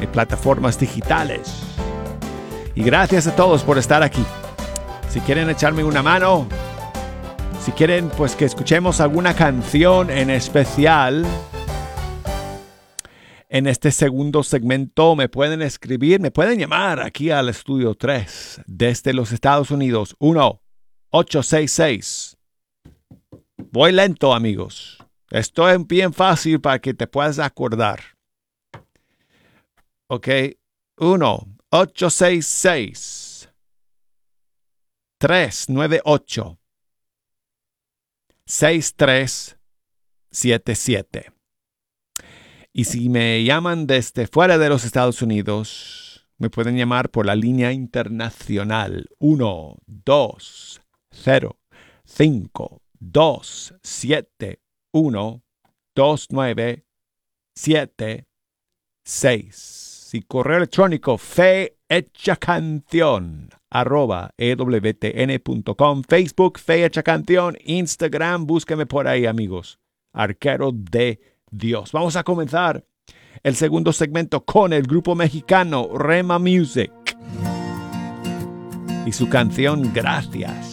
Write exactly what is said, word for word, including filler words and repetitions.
y plataformas digitales. Y gracias a todos por estar aquí. Si quieren echarme una mano, si quieren pues que escuchemos alguna canción en especial en este segundo segmento, me pueden escribir, me pueden llamar aquí al estudio tres desde los Estados Unidos. uno ocho seis seis. Voy lento, amigos. Esto es bien fácil para que te puedas acordar. Ok. uno ocho seis seis. tres nueve ocho. seis tres siete siete. Y si me llaman desde fuera de los Estados Unidos, me pueden llamar por la línea internacional uno dos cero cinco dos siete uno dos nueve siete seis. Y correo electrónico fe hecha canción arroba e w t n punto com. Facebook Fe Hecha Canción. Instagram, búsqueme por ahí, amigos. Arquero de Dios. Vamos a comenzar el segundo segmento con el grupo mexicano Rema Music y su canción Gracias.